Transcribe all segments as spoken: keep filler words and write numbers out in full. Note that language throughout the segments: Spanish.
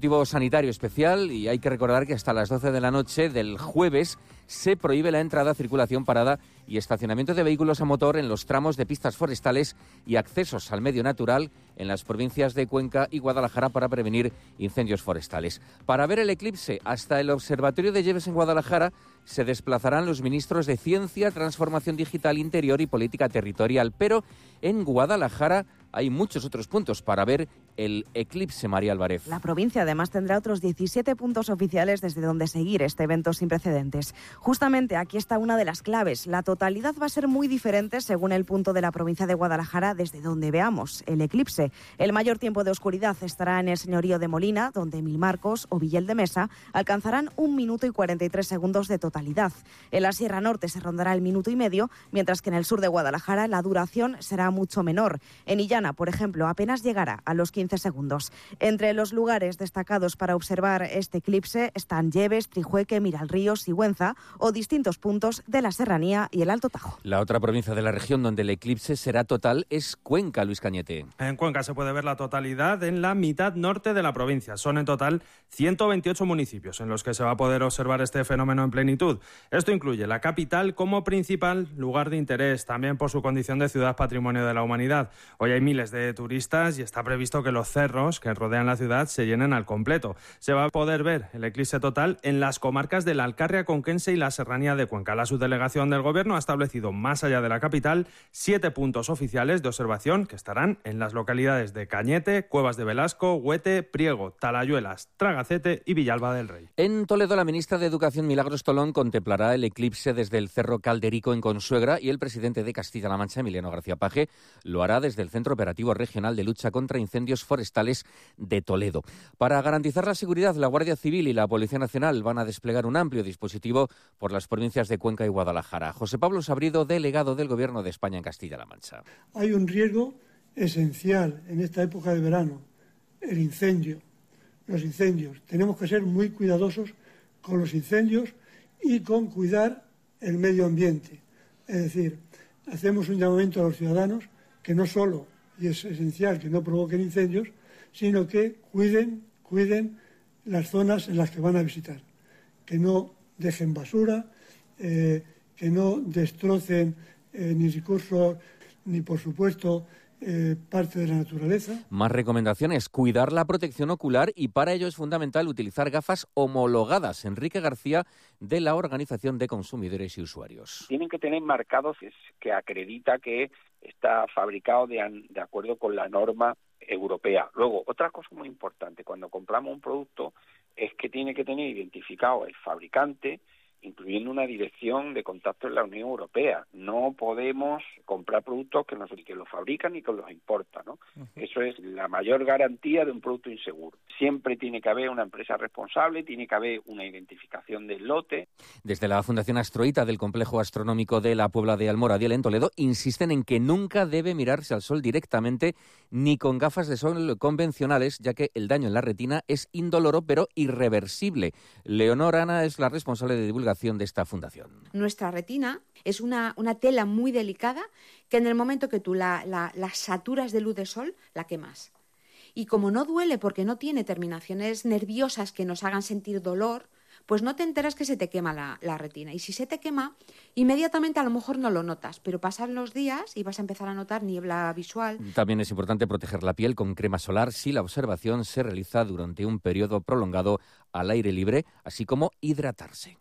Motivo sanitario especial, y hay que recordar que hasta las doce de la noche del jueves se prohíbe la entrada, circulación, parada y estacionamiento de vehículos a motor en los tramos de pistas forestales y accesos al medio natural en las provincias de Cuenca y Guadalajara para prevenir incendios forestales. Para ver el eclipse hasta el Observatorio de Lleves en Guadalajara se desplazarán los ministros de Ciencia, Transformación Digital, Interior y Política Territorial, pero en Guadalajara hay muchos otros puntos para ver el eclipse, María Álvarez. La provincia además tendrá otros diecisiete puntos oficiales desde donde seguir este evento sin precedentes. Justamente aquí está una de las claves. La totalidad va a ser muy diferente según el punto de la provincia de Guadalajara desde donde veamos el eclipse. El mayor tiempo de oscuridad estará en el señorío de Molina, donde Milmarcos o Villel de Mesa alcanzarán un minuto y cuarenta y tres segundos de totalidad. En la Sierra Norte se rondará el minuto y medio, mientras que en el sur de Guadalajara la duración será mucho menor. En Illana, por ejemplo, apenas llegará a los quince segundos. Entre los lugares destacados para observar este eclipse están Lleves, Trijueque, Miralríos, Sigüenza o distintos puntos de la Serranía y el Alto Tajo. La otra provincia de la región donde el eclipse será total es Cuenca, Luis Cañete. En Cuenca se puede ver la totalidad en la mitad norte de la provincia. Son en total ciento veintiocho municipios en los que se va a poder observar este fenómeno en plenitud. Esto incluye la capital como principal lugar de interés, también por su condición de ciudad patrimonio de la humanidad. Hoy hay miles de turistas y está previsto que los cerros que rodean la ciudad se llenen al completo. Se va a poder ver el eclipse total en las comarcas de la Alcarria Conquense y la Serranía de Cuenca. La subdelegación del Gobierno ha establecido, más allá de la capital, siete puntos oficiales de observación que estarán en las localidades de Cañete, Cuevas de Velasco, Huete, Priego, Talayuelas, Tragacete y Villalba del Rey. En Toledo, la ministra de Educación, Milagros Tolón, contemplará el eclipse desde el Cerro Calderico en Consuegra y el presidente de Castilla-La Mancha, Emiliano García Paje, lo hará desde el Centro Operativo Regional de Lucha contra Incendios Forestales de Toledo. Para garantizar la seguridad, la Guardia Civil y la Policía Nacional van a desplegar un amplio dispositivo por las provincias de Cuenca y Guadalajara. José Pablo Sabrido, delegado del Gobierno de España en Castilla-La Mancha. Hay un riesgo esencial en esta época de verano, el incendio, los incendios. Tenemos que ser muy cuidadosos con los incendios y con cuidar el medio ambiente. Es decir, hacemos un llamamiento a los ciudadanos que no solo, y es esencial que no provoquen incendios, sino que cuiden, cuiden las zonas en las que van a visitar, que no dejen basura, eh, que no destrocen eh, ni recursos, ni por supuesto eh, parte de la naturaleza. Más recomendaciones: cuidar la protección ocular, y para ello es fundamental utilizar gafas homologadas. Enrique García, de la Organización de Consumidores y Usuarios. Tienen que tener marcados que acredita que está fabricado de, de acuerdo con la norma europea. Luego, otra cosa muy importante, cuando compramos un producto, es que tiene que tener identificado el fabricante, incluyendo una dirección de contacto en la Unión Europea. No podemos comprar productos que no son que los fabrican ni que los importan, ¿no? Uh-huh. Eso es la mayor garantía de un producto inseguro. Siempre tiene que haber una empresa responsable, tiene que haber una identificación del lote. Desde la Fundación Astroita del Complejo Astronómico de la Puebla de Almoradiel en Toledo insisten en que nunca debe mirarse al sol directamente ni con gafas de sol convencionales, ya que el daño en la retina es indoloro pero irreversible. Leonor Ana es la responsable de divulgación de esta fundación. Nuestra retina es una, una tela muy delicada que en el momento que tú la, la, la saturas de luz de sol, la quemas. Y como no duele porque no tiene terminaciones nerviosas que nos hagan sentir dolor, pues no te enteras que se te quema la, la retina. Y si se te quema, inmediatamente a lo mejor no lo notas, pero pasan los días y vas a empezar a notar niebla visual. También es importante proteger la piel con crema solar si la observación se realiza durante un periodo prolongado al aire libre, así como hidratarse.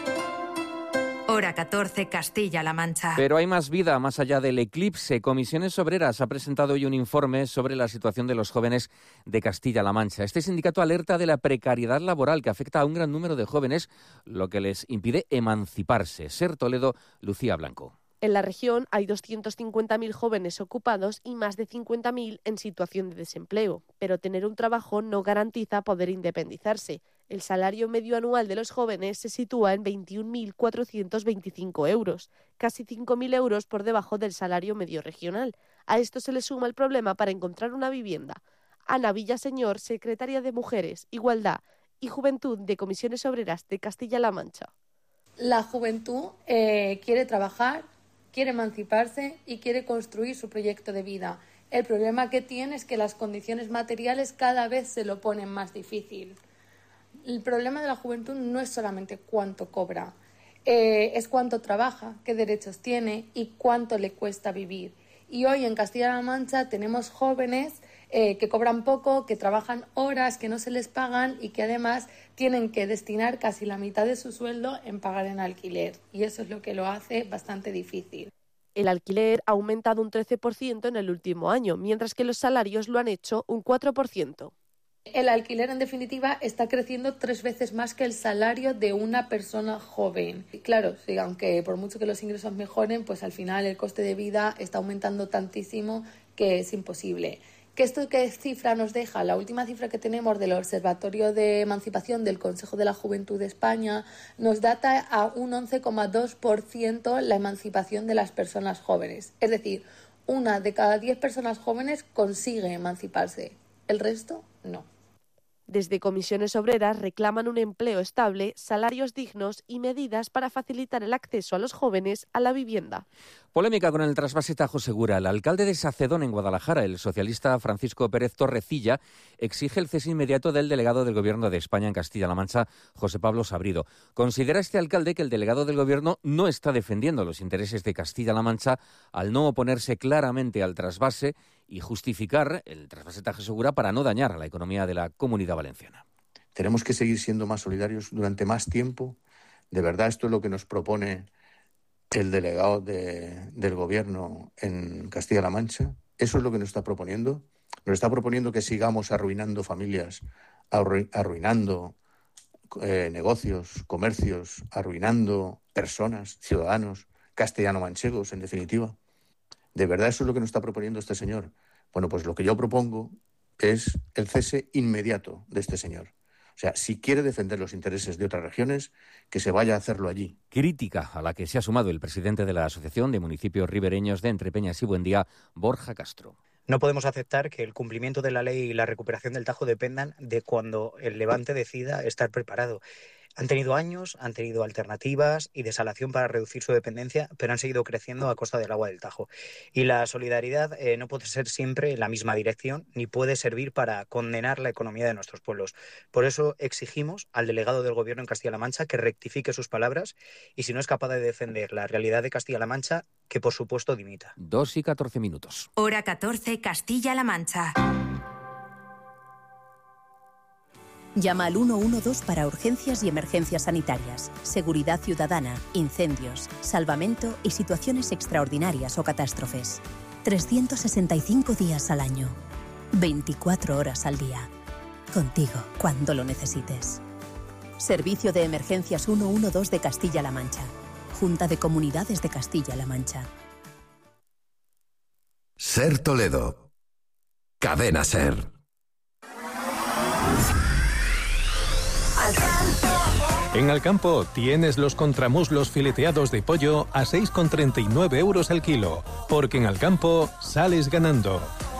Hora catorce, Castilla-La Mancha. Pero hay más vida más allá del eclipse. Comisiones Obreras ha presentado hoy un informe sobre la situación de los jóvenes de Castilla-La Mancha. Este sindicato alerta de la precariedad laboral que afecta a un gran número de jóvenes, lo que les impide emanciparse. Ser Toledo, Lucía Blanco. En la región hay doscientos cincuenta mil jóvenes ocupados y más de cincuenta mil en situación de desempleo, pero tener un trabajo no garantiza poder independizarse. El salario medio anual de los jóvenes se sitúa en veintiún mil cuatrocientos veinticinco euros, casi cinco mil euros por debajo del salario medio regional. A esto se le suma el problema para encontrar una vivienda. Ana Villaseñor, secretaria de Mujeres, Igualdad y Juventud de Comisiones Obreras de Castilla-La Mancha. La juventud eh, quiere trabajar, quiere emanciparse y quiere construir su proyecto de vida. El problema que tiene es que las condiciones materiales cada vez se lo ponen más difícil. El problema de la juventud no es solamente cuánto cobra, eh, es cuánto trabaja, qué derechos tiene y cuánto le cuesta vivir. Y hoy en Castilla-La Mancha tenemos jóvenes eh, que cobran poco, que trabajan horas, que no se les pagan y que además tienen que destinar casi la mitad de su sueldo en pagar en alquiler. Y eso es lo que lo hace bastante difícil. El alquiler ha aumentado un trece por ciento en el último año, mientras que los salarios lo han hecho un cuatro por ciento. El alquiler, en definitiva, está creciendo tres veces más que el salario de una persona joven. Y claro, sí, aunque por mucho que los ingresos mejoren, pues al final el coste de vida está aumentando tantísimo que es imposible. ¿Qué esto qué cifra nos deja? La última cifra que tenemos del Observatorio de Emancipación del Consejo de la Juventud de España nos data a un once coma dos por ciento la emancipación de las personas jóvenes. Es decir, una de cada diez personas jóvenes consigue emanciparse. El resto, no. Desde Comisiones Obreras reclaman un empleo estable, salarios dignos y medidas para facilitar el acceso a los jóvenes a la vivienda. Polémica con el trasvase Tajo Segura. El alcalde de Sacedón, en Guadalajara, el socialista Francisco Pérez Torrecilla, exige el cese inmediato del delegado del Gobierno de España en Castilla-La Mancha, José Pablo Sabrido. Considera este alcalde que el delegado del Gobierno no está defendiendo los intereses de Castilla-La Mancha al no oponerse claramente al trasvase y justificar el trasvase Tajo Segura para no dañar a la economía de la Comunidad Valenciana. Tenemos que seguir siendo más solidarios durante más tiempo. De verdad, esto es lo que nos propone el delegado de, del Gobierno en Castilla-La Mancha. Eso es lo que nos está proponiendo. Nos está proponiendo que sigamos arruinando familias, arru- arruinando eh, negocios, comercios, arruinando personas, ciudadanos, castellano-manchegos, en definitiva. ¿De verdad eso es lo que nos está proponiendo este señor? Bueno, pues lo que yo propongo es el cese inmediato de este señor. O sea, si quiere defender los intereses de otras regiones, que se vaya a hacerlo allí. Crítica a la que se ha sumado el presidente de la Asociación de Municipios Ribereños de Entrepeñas y Buendía, Borja Castro. No podemos aceptar que el cumplimiento de la ley y la recuperación del Tajo dependan de cuando el Levante decida estar preparado. Han tenido años, han tenido alternativas y desalación para reducir su dependencia, pero han seguido creciendo a costa del agua del Tajo. Y la solidaridad eh, no puede ser siempre en la misma dirección, ni puede servir para condenar la economía de nuestros pueblos. Por eso exigimos al delegado del Gobierno en Castilla-La Mancha que rectifique sus palabras y, si no es capaz de defender la realidad de Castilla-La Mancha, que por supuesto dimita. Dos y catorce minutos. Hora catorce, Castilla-La Mancha. Llama al uno uno dos para urgencias y emergencias sanitarias, seguridad ciudadana, incendios, salvamento y situaciones extraordinarias o catástrofes. trescientos sesenta y cinco días al año, veinticuatro horas al día. Contigo cuando lo necesites. Servicio de Emergencias uno uno dos de Castilla-La Mancha. Junta de Comunidades de Castilla-La Mancha. Ser Toledo. Cadena Ser. En Alcampo tienes los contramuslos fileteados de pollo a seis con treinta y nueve euros al kilo, porque en Alcampo sales ganando.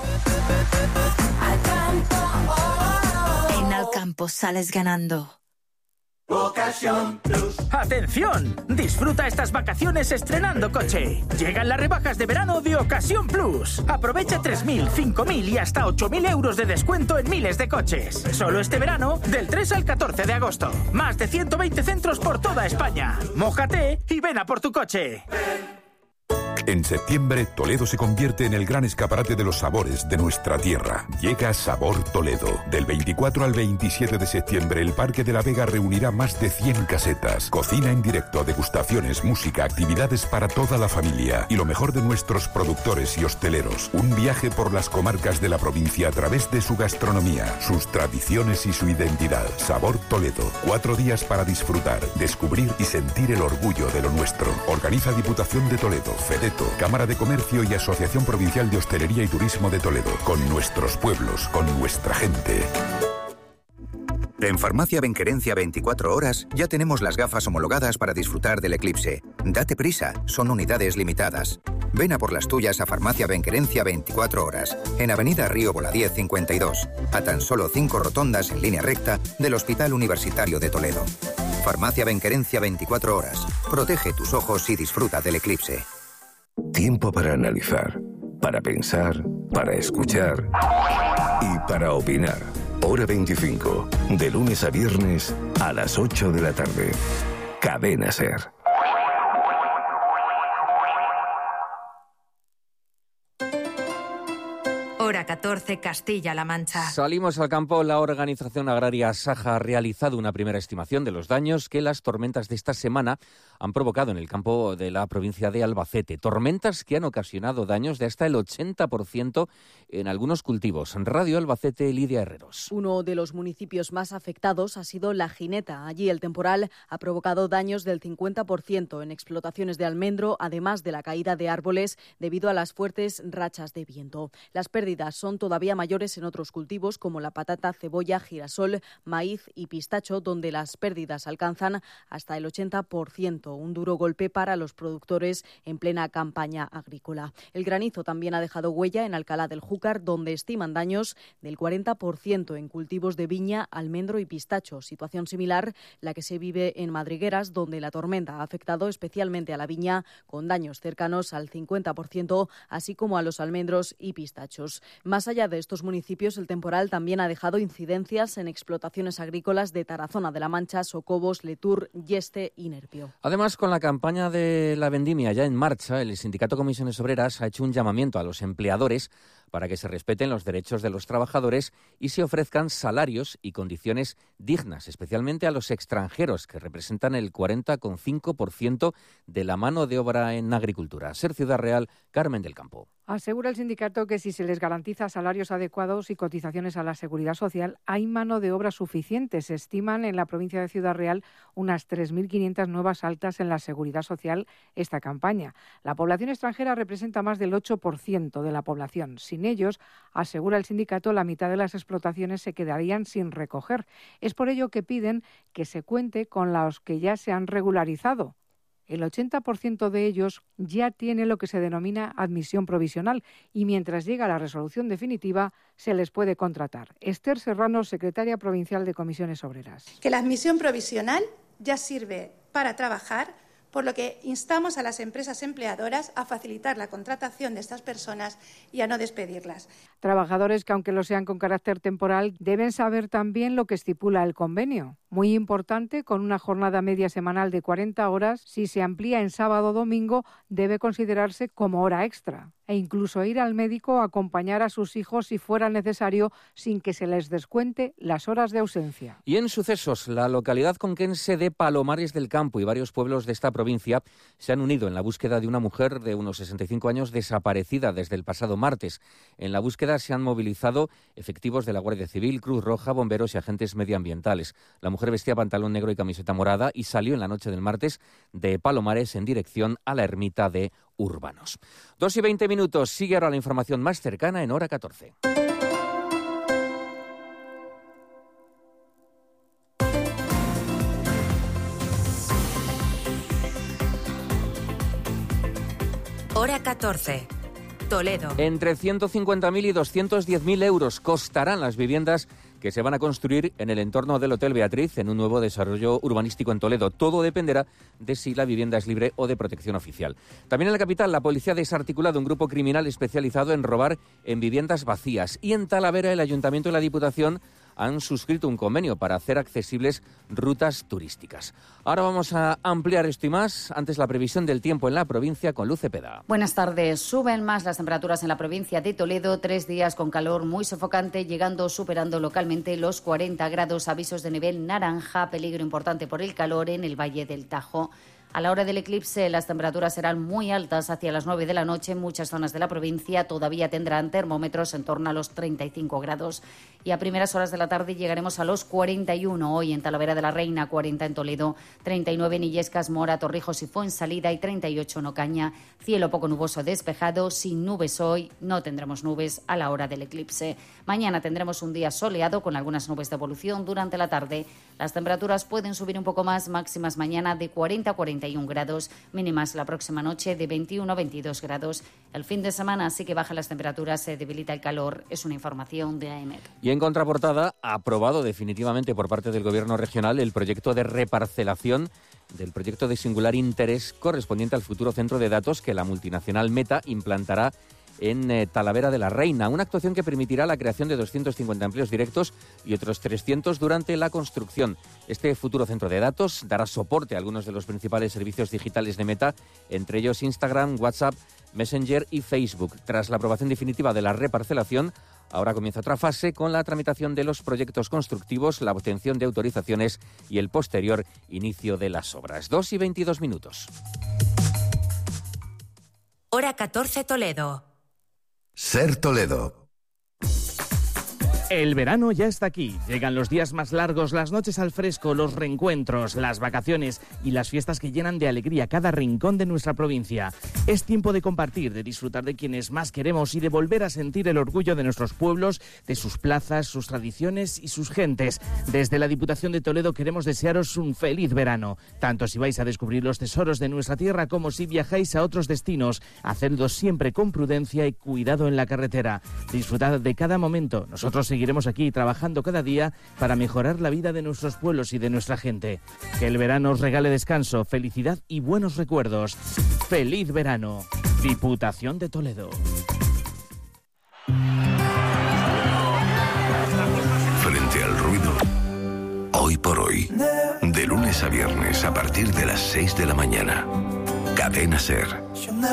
En Alcampo sales ganando. Ocasión Plus. ¡Atención! Disfruta estas vacaciones estrenando coche. Llegan las rebajas de verano de Ocasión Plus. Aprovecha tres mil, cinco mil y hasta ocho mil euros de descuento en miles de coches. Solo este verano, del tres al catorce de agosto. Más de ciento veinte centros por toda España. Mójate y ven a por tu coche. En septiembre, Toledo se convierte en el gran escaparate de los sabores de nuestra tierra. Llega Sabor Toledo. Del veinticuatro al veintisiete de septiembre, el Parque de la Vega reunirá más de cien casetas. Cocina en directo, degustaciones, música, actividades para toda la familia. Y lo mejor de nuestros productores y hosteleros. Un viaje por las comarcas de la provincia a través de su gastronomía, sus tradiciones y su identidad. Sabor Toledo. Cuatro días para disfrutar, descubrir y sentir el orgullo de lo nuestro. Organiza Diputación de Toledo, Fedeto, Cámara de Comercio y Asociación Provincial de Hostelería y Turismo de Toledo. Con nuestros pueblos, con nuestra gente. En Farmacia Benquerencia veinticuatro horas ya tenemos las gafas homologadas para disfrutar del eclipse. Date prisa, son unidades limitadas. Ven a por las tuyas a Farmacia Benquerencia veinticuatro horas, en Avenida Río Boladíez cincuenta y dos, a tan solo cinco rotondas en línea recta del Hospital Universitario de Toledo. Farmacia Benquerencia veinticuatro horas. Protege tus ojos y disfruta del eclipse. Tiempo para analizar, para pensar para escuchar y para opinar. Hora veinticinco, de lunes a viernes a las ocho de la tarde. Cadena SER. Hora catorce, Castilla-La Mancha. Salimos al campo. La organización agraria Saja ha realizado una primera estimación de los daños que las tormentas de esta semana han provocado en el campo de la provincia de Albacete. Tormentas que han ocasionado daños de hasta el ochenta por ciento en algunos cultivos. Radio Albacete, Lidia Herreros. Uno de los municipios más afectados ha sido La Gineta. Allí el temporal ha provocado daños del cincuenta por ciento en explotaciones de almendro, además de la caída de árboles debido a las fuertes rachas de viento. Las pérdidas son todavía mayores en otros cultivos como la patata, cebolla, girasol, maíz y pistacho, donde las pérdidas alcanzan hasta el ochenta por ciento, un duro golpe para los productores en plena campaña agrícola. El granizo también ha dejado huella en Alcalá del Júcar, donde estiman daños del cuarenta por ciento en cultivos de viña, almendro y pistacho, situación similar la que se vive en Madrigueras, donde la tormenta ha afectado especialmente a la viña, con daños cercanos al cincuenta por ciento, así como a los almendros y pistachos. Más allá de estos municipios, el temporal también ha dejado incidencias en explotaciones agrícolas de Tarazona de la Mancha, Socobos, Letur, Yeste y Nerpio. Además, con la campaña de la vendimia ya en marcha, el Sindicato Comisiones Obreras ha hecho un llamamiento a los empleadores para que se respeten los derechos de los trabajadores y se ofrezcan salarios y condiciones dignas, especialmente a los extranjeros, que representan el cuarenta coma cinco por ciento de la mano de obra en agricultura. Ser Ciudad Real, Carmen del Campo. Asegura el sindicato que si se les garantiza salarios adecuados y cotizaciones a la Seguridad Social, hay mano de obra suficiente. Se estiman en la provincia de Ciudad Real unas tres mil quinientas nuevas altas en la Seguridad Social esta campaña. La población extranjera representa más del ocho por ciento de la población. Sin ellos, asegura el sindicato, la mitad de las explotaciones se quedarían sin recoger. Es por ello que piden que se cuente con los que ya se han regularizado. El ochenta por ciento de ellos ya tiene lo que se denomina admisión provisional y mientras llega la resolución definitiva se les puede contratar. Esther Serrano, secretaria provincial de Comisiones Obreras. Que la admisión provisional ya sirve para trabajar, por lo que instamos a las empresas empleadoras a facilitar la contratación de estas personas y a no despedirlas. Trabajadores que, aunque lo sean con carácter temporal, deben saber también lo que estipula el convenio. Muy importante, con una jornada media semanal de cuarenta horas, si se amplía en sábado o domingo, debe considerarse como hora extra. E incluso ir al médico o acompañar a sus hijos si fuera necesario, sin que se les descuente las horas de ausencia. Y en sucesos, la localidad conquense de Palomares del Campo y varios pueblos de esta provincia se han unido en la búsqueda de una mujer de unos sesenta y cinco años desaparecida desde el pasado martes. En la búsqueda se han movilizado efectivos de la Guardia Civil, Cruz Roja, bomberos y agentes medioambientales. La mujer vestía pantalón negro y camiseta morada y salió en la noche del martes de Palomares en dirección a la ermita de Urbanos. Dos y veinte minutos. Sigue ahora la información más cercana en Hora catorce. Hora catorce. Toledo. Entre ciento cincuenta mil y doscientos diez mil euros costarán las viviendas que se van a construir en el entorno del Hotel Beatriz en un nuevo desarrollo urbanístico en Toledo. Todo dependerá de si la vivienda es libre o de protección oficial. También en la capital, la policía ha desarticulado un grupo criminal especializado en robar en viviendas vacías. Y en Talavera, el Ayuntamiento y la Diputación han suscrito un convenio para hacer accesibles rutas turísticas. Ahora vamos a ampliar esto y más. Antes, la previsión del tiempo en la provincia con Luz Cepeda. Buenas tardes. Suben más las temperaturas en la provincia de Toledo. Tres días con calor muy sofocante, llegando, superando localmente los cuarenta grados. Avisos de nivel naranja, peligro importante por el calor en el Valle del Tajo. A la hora del eclipse, las temperaturas serán muy altas hacia las nueve de la noche. En muchas zonas de la provincia todavía tendrán termómetros en torno a los treinta y cinco grados. Y a primeras horas de la tarde llegaremos a los cuarenta y uno. Hoy en Talavera de la Reina, cuarenta en Toledo, treinta y nueve en Illescas, Mora, Torrijos y Fuensalida y treinta y ocho en Ocaña. Cielo poco nuboso despejado, sin nubes hoy. No tendremos nubes a la hora del eclipse. Mañana tendremos un día soleado con algunas nubes de evolución durante la tarde. Las temperaturas pueden subir un poco más, máximas mañana de cuarenta a cuarenta y uno grados, mínimas la próxima noche de veintiuno a veintidós grados. El fin de semana sí que bajan las temperaturas, se debilita el calor. Es una información de A E M E T. Y en contraportada, ha aprobado definitivamente por parte del Gobierno regional el proyecto de reparcelación del proyecto de singular interés correspondiente al futuro centro de datos que la multinacional Meta implantará en eh, Talavera de la Reina. Una actuación que permitirá la creación de doscientos cincuenta empleos directos y otros trescientos durante la construcción. Este futuro centro de datos dará soporte a algunos de los principales servicios digitales de Meta, entre ellos Instagram, WhatsApp, Messenger y Facebook. Tras la aprobación definitiva de la reparcelación, ahora comienza otra fase con la tramitación de los proyectos constructivos, la obtención de autorizaciones y el posterior inicio de las obras. Dos y veintidós minutos. Hora catorce Toledo. Ser Toledo. El verano ya está aquí. Llegan los días más largos, las noches al fresco, los reencuentros, las vacaciones y las fiestas que llenan de alegría cada rincón de nuestra provincia. Es tiempo de compartir, de disfrutar de quienes más queremos y de volver a sentir el orgullo de nuestros pueblos, de sus plazas, sus tradiciones y sus gentes. Desde la Diputación de Toledo queremos desearos un feliz verano, tanto si vais a descubrir los tesoros de nuestra tierra como si viajáis a otros destinos. Hacedlo siempre con prudencia y cuidado en la carretera. Disfrutad de cada momento. Nosotros seguiremos aquí trabajando cada día para mejorar la vida de nuestros pueblos y de nuestra gente. Que el verano os regale descanso, felicidad y buenos recuerdos. ¡Feliz verano! Diputación de Toledo. Frente al ruido, hoy por hoy, de lunes a viernes a partir de las seis de la mañana. Cadena Ser.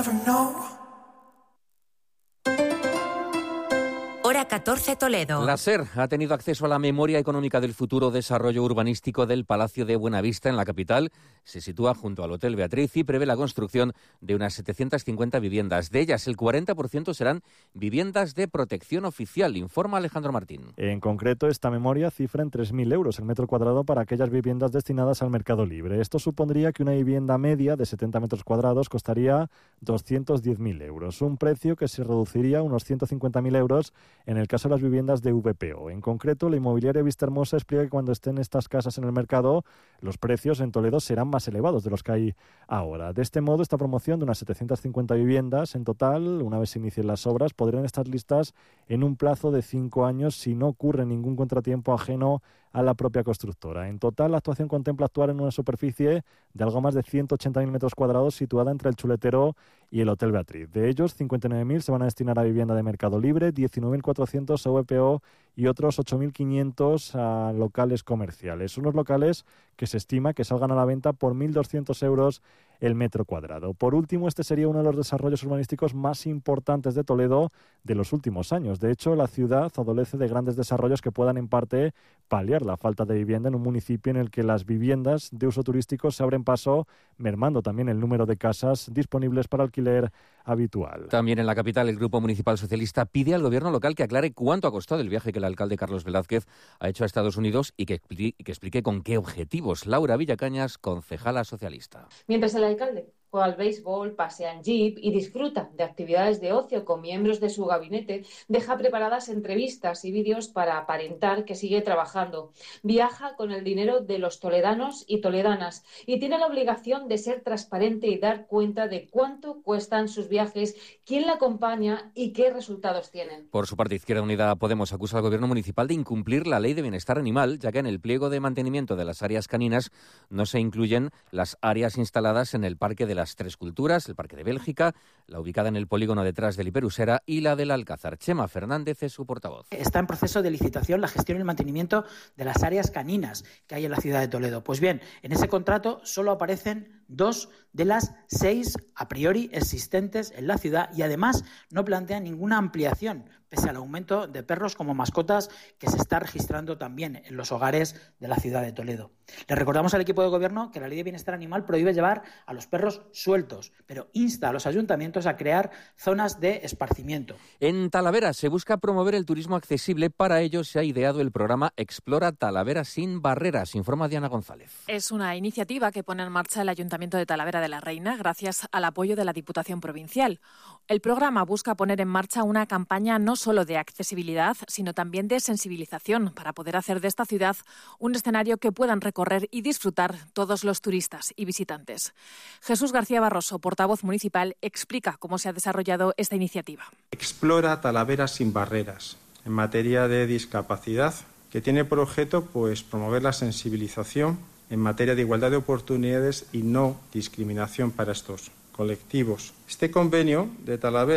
Hora catorce Toledo. La SER ha tenido acceso a la memoria económica del futuro desarrollo urbanístico del Palacio de Buenavista en la capital. Se sitúa junto al Hotel Beatriz y prevé la construcción de unas setecientas cincuenta viviendas. De ellas, el cuarenta por ciento serán viviendas de protección oficial, informa Alejandro Martín. En concreto, esta memoria cifra en tres mil euros el metro cuadrado para aquellas viviendas destinadas al mercado libre. Esto supondría que una vivienda media de setenta metros cuadrados costaría doscientos diez mil euros, un precio que se reduciría a unos ciento cincuenta mil euros en el caso de las viviendas de V P O. En concreto, la inmobiliaria Vistahermosa explica que cuando estén estas casas en el mercado, los precios en Toledo serán más elevados de los que hay ahora. De este modo, esta promoción de unas setecientas cincuenta viviendas en total, una vez se inicien las obras, podrían estar listas en un plazo de cinco años si no ocurre ningún contratiempo ajeno a la propia constructora. En total, la actuación contempla actuar en una superficie de algo más de ciento ochenta mil metros cuadrados situada entre el Chuletero y el Hotel Beatriz. De ellos, cincuenta y nueve mil se van a destinar a vivienda de mercado libre, diecinueve mil cuatrocientos a V P O y otros ocho mil quinientos a locales comerciales. Unos locales que se estima que salgan a la venta por mil doscientos euros el metro cuadrado. Por último, este sería uno de los desarrollos urbanísticos más importantes de Toledo de los últimos años. De hecho, la ciudad adolece de grandes desarrollos que puedan en parte paliar la falta de vivienda en un municipio en el que las viviendas de uso turístico se abren paso, mermando también el número de casas disponibles para alquiler habitual. También en la capital, el Grupo Municipal Socialista pide al gobierno local que aclare cuánto ha costado el viaje que el alcalde Carlos Velázquez ha hecho a Estados Unidos y que, expli- y que explique con qué objetivos. Laura Villacañas, concejala socialista. Mientras el alcalde juega al béisbol, pasea en jeep y disfruta de actividades de ocio con miembros de su gabinete, deja preparadas entrevistas y vídeos para aparentar que sigue trabajando. Viaja con el dinero de los toledanos y toledanas y tiene la obligación de ser transparente y dar cuenta de cuánto cuestan sus viajes, quién la acompaña y qué resultados tienen. Por su parte, Izquierda Unida Podemos acusa al gobierno municipal de incumplir la ley de bienestar animal, ya que en el pliego de mantenimiento de las áreas caninas no se incluyen las áreas instaladas en el Parque de la las Tres Culturas, el Parque de Bélgica, la ubicada en el polígono detrás del Hiperusera y la del Alcázar. Chema Fernández es su portavoz. Está en proceso de licitación la gestión y el mantenimiento de las áreas caninas que hay en la ciudad de Toledo. Pues bien, en ese contrato solo aparecen dos de las seis a priori existentes en la ciudad y además no plantean ninguna ampliación, pese al aumento de perros como mascotas que se está registrando también en los hogares de la ciudad de Toledo. Le recordamos al equipo de gobierno que la Ley de Bienestar Animal prohíbe llevar a los perros sueltos, pero insta a los ayuntamientos a crear zonas de esparcimiento. En Talavera se busca promover el turismo accesible. Para ello se ha ideado el programa Explora Talavera sin barreras, informa Diana González. Es una iniciativa que pone en marcha el Ayuntamiento de Talavera de la Reina gracias al apoyo de la Diputación Provincial. El programa busca poner en marcha una campaña no solo de accesibilidad, sino también de sensibilización para poder hacer de esta ciudad un escenario que puedan recorrer y disfrutar todos los turistas y visitantes. Jesús García Barroso, portavoz municipal, explica cómo se ha desarrollado esta iniciativa. Explora Talavera sin barreras en materia de discapacidad, que tiene por objeto pues promover la sensibilización en materia de igualdad de oportunidades y no discriminación para estos colectivos. Este convenio de Talavera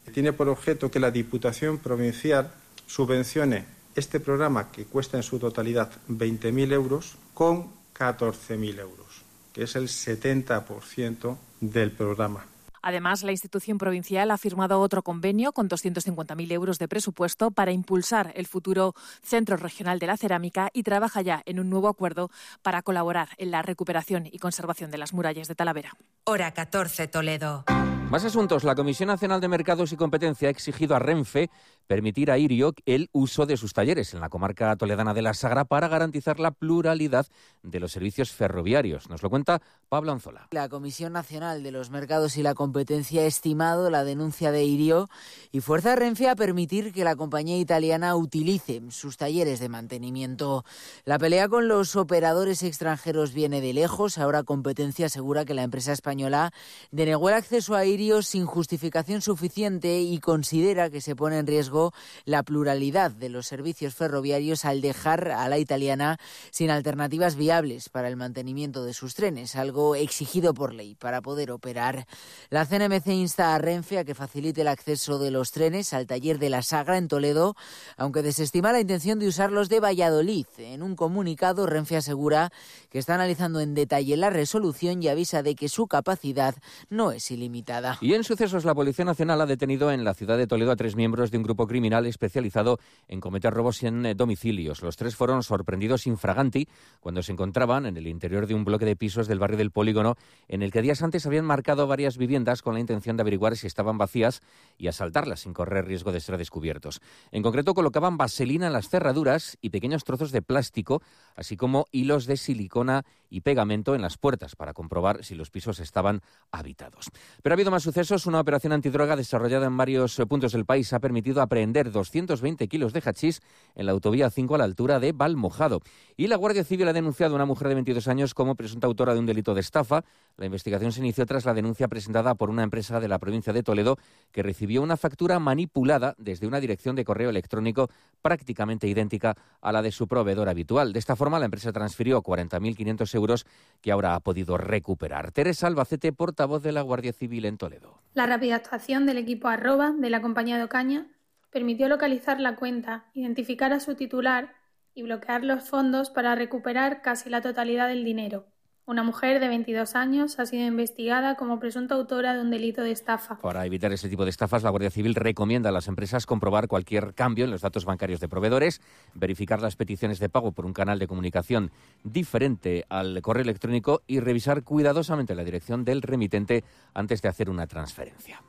Tiene por objeto que la Diputación Provincial subvencione este programa, que cuesta en su totalidad veinte mil euros, con catorce mil euros, que es el setenta por ciento del programa. Además, la institución provincial ha firmado otro convenio con doscientos cincuenta mil euros de presupuesto para impulsar el futuro Centro Regional de la Cerámica y trabaja ya en un nuevo acuerdo para colaborar en la recuperación y conservación de las murallas de Talavera. Hora catorce, Toledo. Más asuntos. La Comisión Nacional de Mercados y Competencia ha exigido a Renfe permitir a Irio el uso de sus talleres en la comarca toledana de la Sagra para garantizar la pluralidad de los servicios ferroviarios. Nos lo cuenta Pablo Anzola. La Comisión Nacional de los Mercados y la Competencia ha estimado la denuncia de Irio y fuerza a Renfe a permitir que la compañía italiana utilice sus talleres de mantenimiento. La pelea con los operadores extranjeros viene de lejos. Ahora Competencia asegura que la empresa española denegó el acceso a Irio sin justificación suficiente y considera que se pone en riesgo la pluralidad de los servicios ferroviarios al dejar a la italiana sin alternativas viables para el mantenimiento de sus trenes, algo exigido por ley para poder operar. La C N M C insta a Renfe a que facilite el acceso de los trenes al taller de la Sagra en Toledo, aunque desestima la intención de usarlos de Valladolid. En un comunicado, Renfe asegura que está analizando en detalle la resolución y avisa de que su capacidad no es ilimitada. Y en sucesos, la Policía Nacional ha detenido en la ciudad de Toledo a tres miembros de un grupo criminal especializado en cometer robos en domicilios. Los tres fueron sorprendidos infraganti cuando se encontraban en el interior de un bloque de pisos del barrio del Polígono, en el que días antes habían marcado varias viviendas con la intención de averiguar si estaban vacías y asaltarlas sin correr riesgo de ser descubiertos. En concreto, colocaban vaselina en las cerraduras y pequeños trozos de plástico, así como hilos de silicona y pegamento en las puertas para comprobar si los pisos estaban habitados. Pero ha habido más sucesos. Una operación antidroga desarrollada en varios puntos del país ha permitido aprehender doscientos veinte kilos de hachís en la autovía cinco a la altura de Valmojado. Y la Guardia Civil ha denunciado a una mujer de veintidós años como presunta autora de un delito de estafa. La investigación se inició tras la denuncia presentada por una empresa de la provincia de Toledo que recibió una factura manipulada desde una dirección de correo electrónico prácticamente idéntica a la de su proveedor habitual. De esta forma, la empresa transfirió cuarenta mil quinientos euros que ahora ha podido recuperar. Teresa Albacete, portavoz de la Guardia Civil en Toledo. La rápida actuación del equipo arroba de la compañía de Ocaña permitió localizar la cuenta, identificar a su titular y bloquear los fondos para recuperar casi la totalidad del dinero. Una mujer de veintidós años ha sido investigada como presunta autora de un delito de estafa. Para evitar ese tipo de estafas, la Guardia Civil recomienda a las empresas comprobar cualquier cambio en los datos bancarios de proveedores, verificar las peticiones de pago por un canal de comunicación diferente al correo electrónico y revisar cuidadosamente la dirección del remitente antes de hacer una transferencia.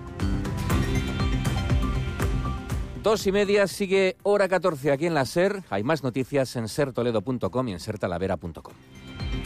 Dos y media, sigue Hora catorce aquí en la SER. Hay más noticias en ser toledo punto com y en ser talavera punto com.